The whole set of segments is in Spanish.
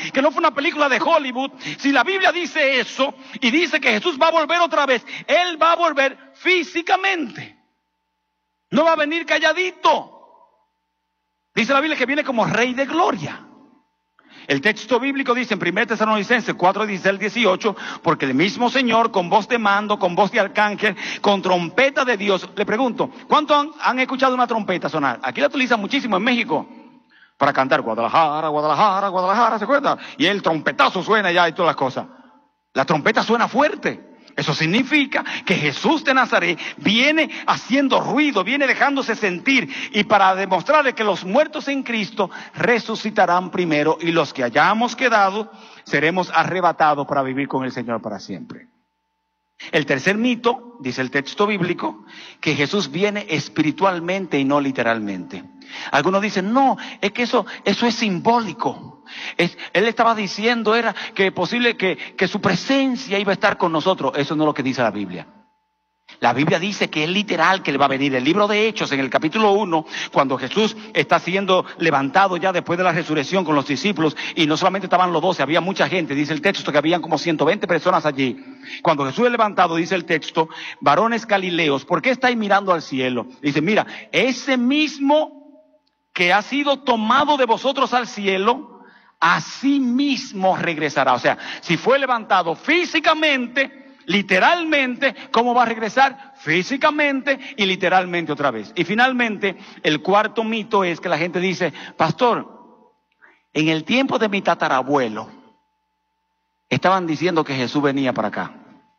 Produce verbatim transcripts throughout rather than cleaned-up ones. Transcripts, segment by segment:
que no fue una película de Hollywood. Si la Biblia dice eso y dice que Jesús va a volver otra vez, Él va a volver físicamente. No va a venir calladito. Dice la Biblia que viene como Rey de Gloria. El texto bíblico dice en primera Tesalonicenses cuatro, dieciséis al dieciocho, porque el mismo Señor con voz de mando, con voz de arcángel, con trompeta de Dios. Le pregunto, ¿cuántos han, han escuchado una trompeta sonar? Aquí la utilizan muchísimo en México para cantar Guadalajara, Guadalajara, Guadalajara, ¿se acuerda? Y el trompetazo suena ya y todas las cosas. La trompeta suena fuerte. Eso significa que Jesús de Nazaret viene haciendo ruido, viene dejándose sentir, y para demostrarle que los muertos en Cristo resucitarán primero, y los que hayamos quedado seremos arrebatados para vivir con el Señor para siempre. El tercer mito, dice el texto bíblico, que Jesús viene espiritualmente y no literalmente. Algunos dicen, no, es que eso, eso es simbólico. Es, él estaba diciendo era que es posible que, que su presencia iba a estar con nosotros. Eso no es lo que dice la Biblia. La Biblia dice que es literal que Él va a venir. El libro de Hechos, en el capítulo uno, cuando Jesús está siendo levantado ya después de la resurrección con los discípulos, y no solamente estaban los doce, había mucha gente. Dice el texto que habían como ciento veinte personas allí. Cuando Jesús es levantado, dice el texto, varones galileos, ¿por qué estáis mirando al cielo? Dice, mira, ese mismo que ha sido tomado de vosotros al cielo, así mismo regresará. O sea, si fue levantado físicamente, literalmente, ¿cómo va a regresar? Físicamente y literalmente otra vez. Y finalmente, el cuarto mito es que la gente dice, pastor, en el tiempo de mi tatarabuelo, estaban diciendo que Jesús venía para acá.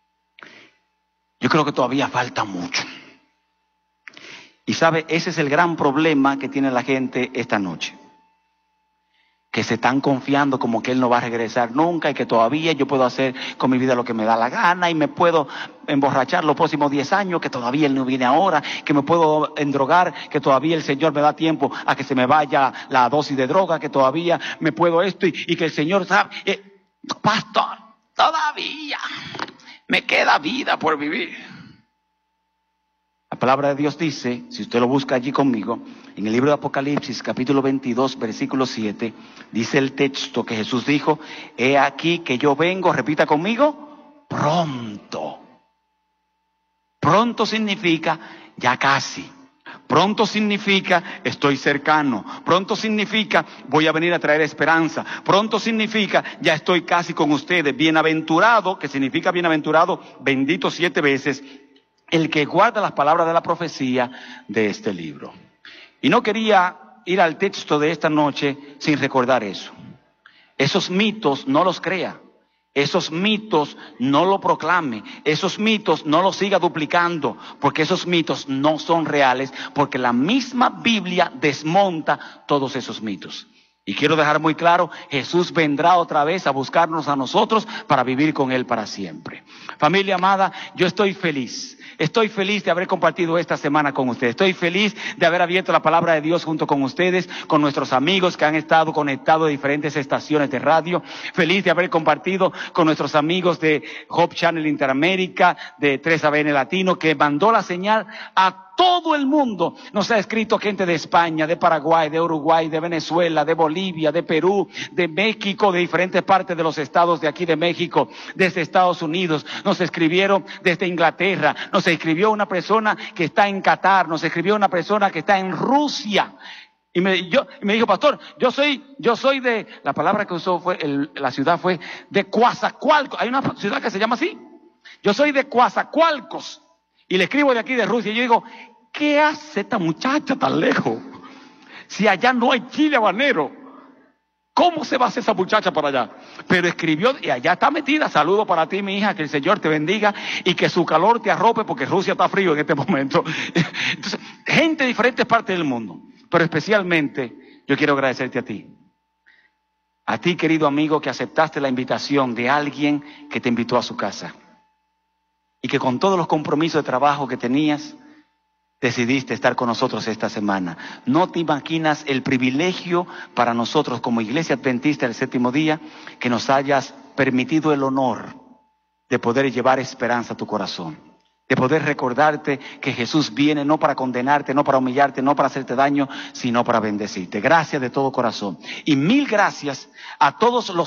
Yo creo que todavía falta mucho. Y sabe, ese es el gran problema que tiene la gente esta noche. Que se están confiando como que Él no va a regresar nunca, y que todavía yo puedo hacer con mi vida lo que me da la gana, y me puedo emborrachar los próximos diez años, que todavía Él no viene ahora, que me puedo endrogar, que todavía el Señor me da tiempo a que se me vaya la dosis de droga, que todavía me puedo esto, y, y que el Señor sabe, eh, pastor, todavía me queda vida por vivir. La palabra de Dios dice, si usted lo busca allí conmigo, en el libro de Apocalipsis, capítulo veintidós, versículo siete, dice el texto que Jesús dijo, he aquí que yo vengo, repita conmigo, pronto. Pronto significa ya casi. Pronto significa estoy cercano. Pronto significa voy a venir a traer esperanza. Pronto significa ya estoy casi con ustedes. Bienaventurado, que significa bienaventurado, bendito siete veces, el que guarda las palabras de la profecía de este libro. Y no quería ir al texto de esta noche sin recordar eso. Esos mitos no los crea. Esos mitos no lo proclame. Esos mitos no los siga duplicando, porque esos mitos no son reales, porque la misma Biblia desmonta todos esos mitos. Y quiero dejar muy claro, Jesús vendrá otra vez a buscarnos a nosotros para vivir con Él para siempre. Familia amada, yo estoy feliz. Estoy feliz de haber compartido esta semana con ustedes. Estoy feliz de haber abierto la palabra de Dios junto con ustedes, con nuestros amigos que han estado conectados a diferentes estaciones de radio. Feliz de haber compartido con nuestros amigos de Hope Channel Interamérica, de tres A B N Latino, que mandó la señal a todo el mundo. Nos ha escrito gente de España, de Paraguay, de Uruguay, de Venezuela, de Bolivia, de Perú, de México, de diferentes partes de los estados de aquí de México, desde Estados Unidos. Nos escribieron desde Inglaterra, nos escribió una persona que está en Qatar, nos escribió una persona que está en Rusia. Y me, yo, y me dijo, pastor, yo soy, yo soy de, la palabra que usó fue, el, la ciudad fue de Coatzacoalcos. Hay una ciudad que se llama así. Yo soy de Coatzacoalcos. Y le escribo de aquí de Rusia, y yo digo, ¿qué hace esta muchacha tan lejos? Si allá no hay chile habanero, ¿cómo se va a hacer esa muchacha para allá? Pero escribió, y allá está metida. Saludo para ti, mi hija, que el Señor te bendiga y que su calor te arrope, porque Rusia está frío en este momento. Entonces, gente de diferentes partes del mundo, pero especialmente yo quiero agradecerte a ti. A ti, querido amigo, que aceptaste la invitación de alguien que te invitó a su casa. Y que con todos los compromisos de trabajo que tenías, decidiste estar con nosotros esta semana. No te imaginas el privilegio para nosotros como Iglesia Adventista del Séptimo Día, que nos hayas permitido el honor de poder llevar esperanza a tu corazón. De poder recordarte que Jesús viene no para condenarte, no para humillarte, no para hacerte daño, sino para bendecirte. Gracias de todo corazón. Y mil gracias a todos los